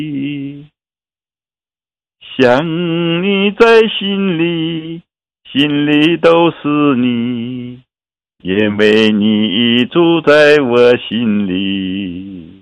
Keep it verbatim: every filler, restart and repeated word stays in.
想你在心里，心里都是你，因为你住在我心里。